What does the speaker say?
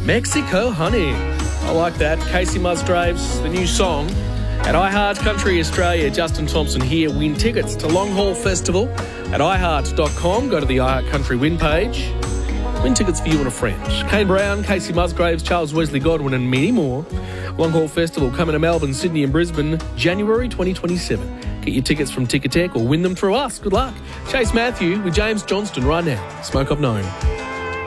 Mexico Honey. I like that. Casey Musgraves, the new song. At iHeart Country Australia, Justin Thompson here. Win tickets to Long Haul Festival at iHeart.com. Go to the iHeart Country win page. Win tickets for you and a friend. Kane Brown, Casey Musgraves, Charles Wesley Godwin and many more. Long Haul Festival coming to Melbourne, Sydney and Brisbane, January 2027. Get your tickets from Ticketek or win them through us. Good luck. Chase Matthew with James Johnston right now. Smoke Up Known.